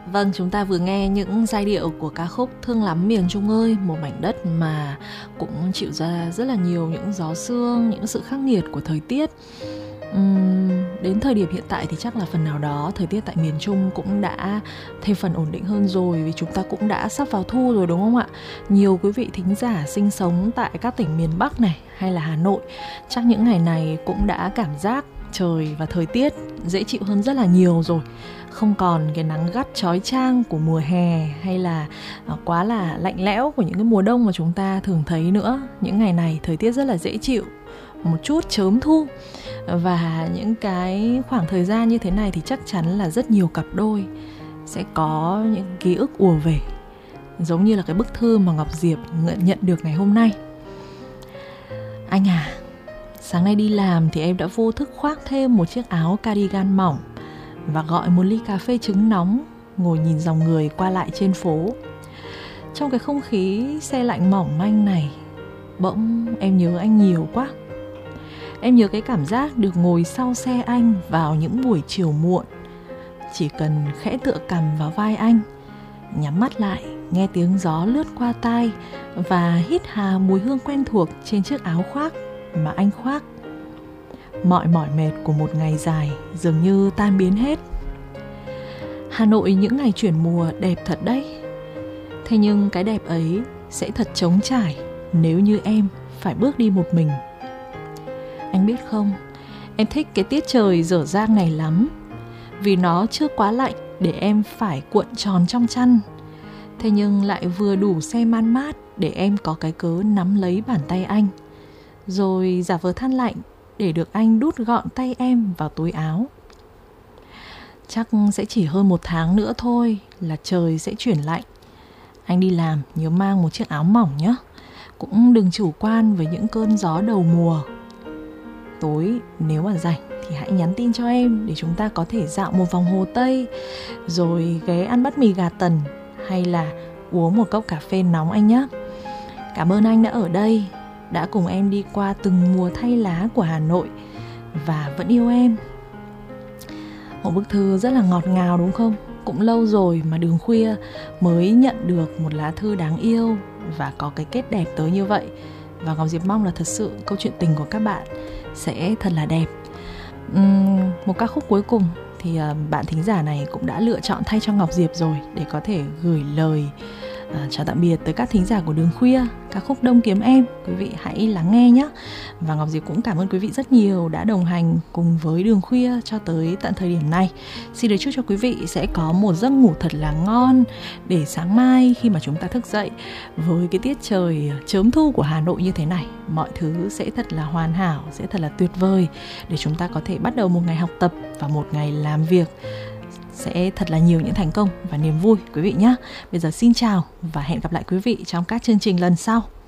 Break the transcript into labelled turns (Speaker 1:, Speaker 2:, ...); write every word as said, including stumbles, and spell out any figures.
Speaker 1: Vâng, chúng ta vừa nghe những giai điệu của ca khúc Thương Lắm Miền Trung ơi, một mảnh đất mà cũng chịu ra rất là nhiều những gió sương, những sự khắc nghiệt của thời tiết. Uhm, đến thời điểm hiện tại thì chắc là phần nào đó thời tiết tại miền Trung cũng đã thêm phần ổn định hơn rồi, vì chúng ta cũng đã sắp vào thu rồi đúng không ạ? Nhiều quý vị thính giả sinh sống tại các tỉnh miền Bắc này hay là Hà Nội chắc những ngày này cũng đã cảm giác trời và thời tiết dễ chịu hơn rất là nhiều rồi. Không còn cái nắng gắt chói chang của mùa hè hay là quá là lạnh lẽo của những cái mùa đông mà chúng ta thường thấy nữa. Những ngày này thời tiết rất là dễ chịu, một chút chớm thu. Và những cái khoảng thời gian như thế này thì chắc chắn là rất nhiều cặp đôi sẽ có những ký ức ùa về, giống như là cái bức thư mà Ngọc Diệp nhận được ngày hôm nay. Anh à, sáng nay đi làm thì em đã vô thức khoác thêm một chiếc áo cardigan mỏng và gọi một ly cà phê trứng nóng, ngồi nhìn dòng người qua lại trên phố. Trong cái không khí se lạnh mỏng manh này, bỗng em nhớ anh nhiều quá. Em nhớ cái cảm giác được ngồi sau xe anh vào những buổi chiều muộn, chỉ cần khẽ tựa cằm vào vai anh, nhắm mắt lại, nghe tiếng gió lướt qua tai và hít hà mùi hương quen thuộc trên chiếc áo khoác mà anh khoác. Mọi mỏi mệt của một ngày dài dường như tan biến hết. Hà Nội những ngày chuyển mùa đẹp thật đấy. Thế nhưng cái đẹp ấy sẽ thật trống trải nếu như em phải bước đi một mình. Anh biết không, em thích cái tiết trời dở dang này lắm, vì nó chưa quá lạnh để em phải cuộn tròn trong chăn, thế nhưng lại vừa đủ se man mát để em có cái cớ nắm lấy bàn tay anh, rồi giả vờ than lạnh để được anh đút gọn tay em vào túi áo. Chắc sẽ chỉ hơn một tháng nữa thôi là trời sẽ chuyển lạnh. Anh đi làm nhớ mang một chiếc áo mỏng nhé. Cũng đừng chủ quan với những cơn gió đầu mùa. Tối nếu mà rảnh thì hãy nhắn tin cho em để chúng ta có thể dạo một vòng Hồ Tây, rồi ghé ăn bát mì gà tần, hay là uống một cốc cà phê nóng anh nhé. Cảm ơn anh đã ở đây, đã cùng em đi qua từng mùa thay lá của Hà Nội và vẫn yêu em. Một bức thư rất là ngọt ngào đúng không? Cũng lâu rồi mà Đường Khuya mới nhận được một lá thư đáng yêu và có cái kết đẹp tới như vậy. Và Ngọc Diệp mong là thật sự câu chuyện tình của các bạn sẽ thật là đẹp. uhm, Một ca khúc cuối cùng thì uh, bạn thính giả này cũng đã lựa chọn thay cho Ngọc Diệp rồi, để có thể gửi lời À, chào tạm biệt tới các thính giả của Đường Khuya, ca khúc Đông Kiếm Em. Quý vị hãy lắng nghe nhé. Và Ngọc Diệp cũng cảm ơn quý vị rất nhiều đã đồng hành cùng với Đường Khuya cho tới tận thời điểm này. Xin được chúc cho quý vị sẽ có một giấc ngủ thật là ngon, để sáng mai khi mà chúng ta thức dậy với cái tiết trời chớm thu của Hà Nội như thế này, mọi thứ sẽ thật là hoàn hảo, sẽ thật là tuyệt vời, để chúng ta có thể bắt đầu một ngày học tập và một ngày làm việc sẽ thật là nhiều những thành công và niềm vui quý vị nhé. Bây giờ xin chào và hẹn gặp lại quý vị trong các chương trình lần sau.